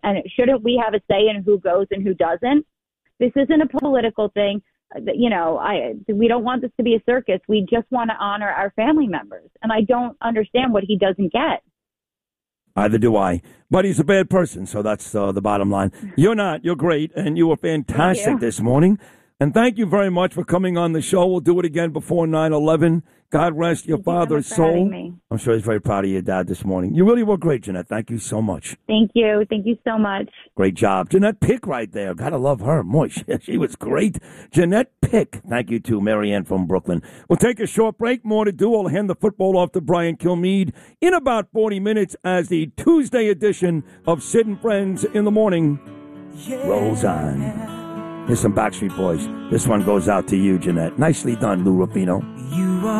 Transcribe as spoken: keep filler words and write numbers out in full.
And shouldn't we have a say in who goes and who doesn't? This isn't a political thing. You know, I we don't want this to be a circus. We just want to honor our family members. And I don't understand what he doesn't get. Either do I. But he's a bad person, so that's uh, the bottom line. You're not. You're great, and you were fantastic you. this morning. And thank you very much for coming on the show. We'll do it again before nine eleven. God rest your Thank father's you so soul. much for having me. I'm sure he's very proud of your dad this morning. You really were great, Jeanette. Thank you so much. Thank you. Thank you so much. Great job. Jeanette Pick right there. Gotta love her. Moish. She was great. Jeanette Pick. Thank you to Marianne from Brooklyn. We'll take a short break. More to do. I'll hand the football off to Brian Kilmeade in about forty minutes as the Tuesday edition of Sid and Friends in the Morning rolls on. Here's some Backstreet Boys. This one goes out to you, Jeanette. Nicely done, Lou Rufino. You are